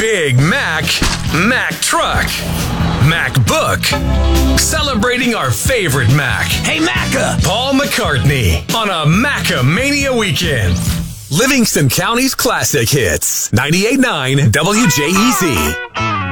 Big Mac, Mac Truck, Mac Book. Celebrating our favorite Mac. Hey, Macca! Paul McCartney on a Macca-mania weekend. Livingston County's classic hits. 98.9 WJEZ.